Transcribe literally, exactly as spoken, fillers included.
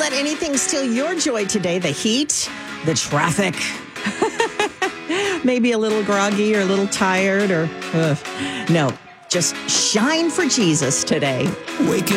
let anything steal your joy today. The heat, the traffic, maybe a little groggy or a little tired or, ugh. No, just shine for Jesus today. Waking